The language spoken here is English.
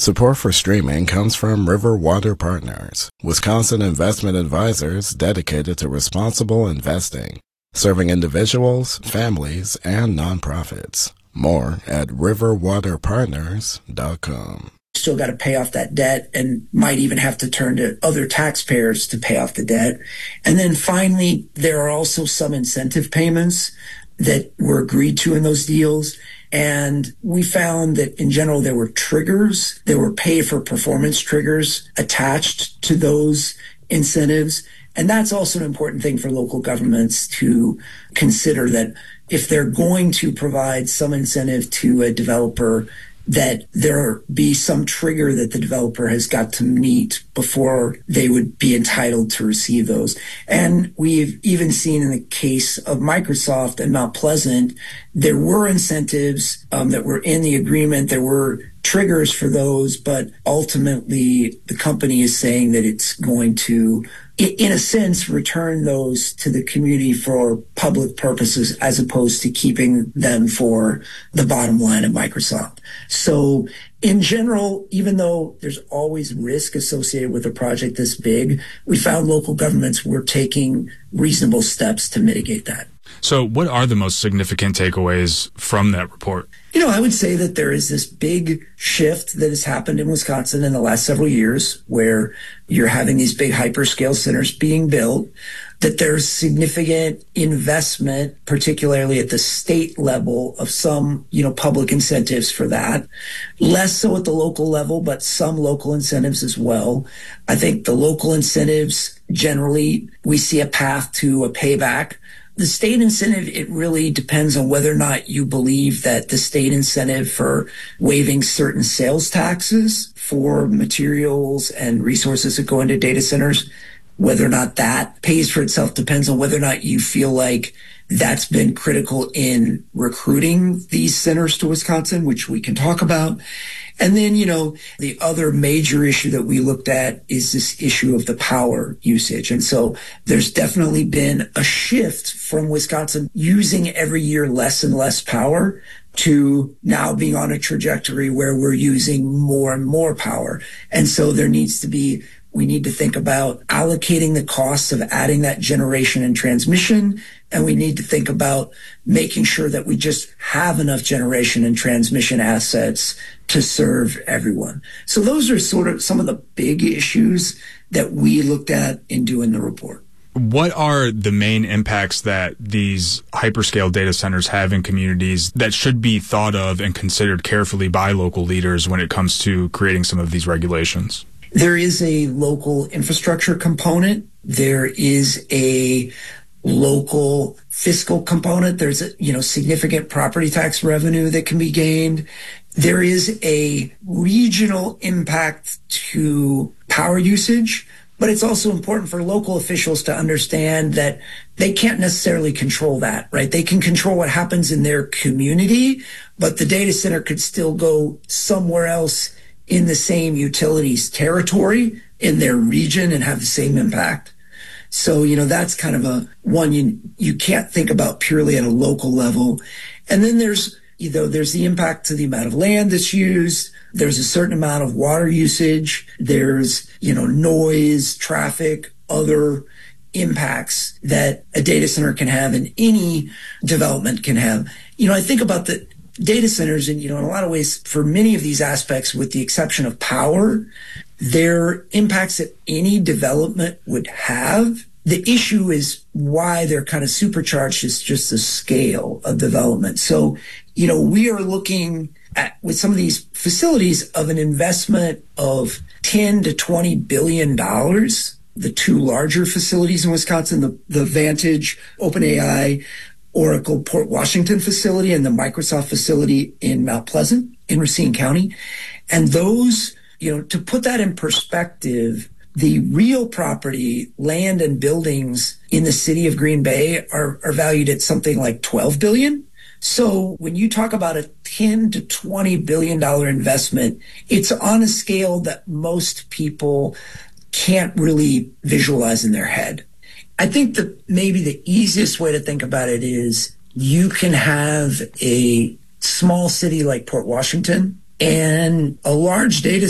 Support for streaming comes from River Water Partners, Wisconsin investment advisors dedicated to responsible investing, serving individuals, families, and nonprofits. More at riverwaterpartners.com. Still got to pay off that debt and might even have to turn to other taxpayers to pay off the debt. And then finally, there are also some incentive payments that were agreed to in those deals. And we found that in general, there were triggers. There were pay for performance triggers attached to those incentives. And that's also an important thing for local governments to consider, that if they're going to provide some incentive to a developer, that there be some trigger that the developer has got to meet before they would be entitled to receive those. And we've even seen in the case of Microsoft and Mount Pleasant, there were incentives that were in the agreement. There were triggers for those, but ultimately the company is saying that it's going to, in a sense, return those to the community for public purposes as opposed to keeping them for the bottom line of Microsoft. So in general, even though there's always risk associated with a project this big, we found local governments were taking reasonable steps to mitigate that. So what are the most significant takeaways from that report? I would say that there is this big shift that has happened in Wisconsin in the last several years, where you're having these big hyperscale centers being built, that there's significant investment, particularly at the state level, of some, public incentives for that. Less so at the local level, but some local incentives as well. I think the local incentives, generally, we see a path to a payback. The state incentive, it really depends on whether or not you believe that the state incentive for waiving certain sales taxes for materials and resources that go into data centers, whether or not that pays for itself depends on whether or not you feel like that's been critical in recruiting these centers to Wisconsin, which we can talk about. And then, the other major issue that we looked at is this issue of the power usage. And so there's definitely been a shift from Wisconsin using every year less and less power to now being on a trajectory where we're using more and more power. And so we need to think about allocating the costs of adding that generation and transmission. And we need to think about making sure that we just have enough generation and transmission assets to serve everyone. So those are sort of some of the big issues that we looked at in doing the report. What are the main impacts that these hyperscale data centers have in communities that should be thought of and considered carefully by local leaders when it comes to creating some of these regulations? There is a local infrastructure component. There is a local fiscal component. There's significant property tax revenue that can be gained. There is a regional impact to power usage, but it's also important for local officials to understand that they can't necessarily control that, right? They can control what happens in their community, but the data center could still go somewhere else in the same utilities territory in their region and have the same impact. So, that's kind of a one you can't think about purely at a local level. And then there's the impact to the amount of land that's used. There's a certain amount of water usage. There's, noise, traffic, other impacts that a data center can have and any development can have. I think about the data centers and, in a lot of ways, for many of these aspects, with the exception of power, their impacts that any development would have. The issue is why they're kind of supercharged is just the scale of development. So, we are looking at, with some of these facilities, of an investment of $10 to $20 billion. The two larger facilities in Wisconsin, the Vantage, OpenAI, Oracle Port Washington facility, and the Microsoft facility in Mount Pleasant in Racine County. And those, to put that in perspective, the real property, land and buildings in the city of Green Bay are valued at something like $12 billion. So when you talk about a $10 to $20 billion investment, it's on a scale that most people can't really visualize in their head. I think that maybe the easiest way to think about it is you can have a small city like Port Washington and a large data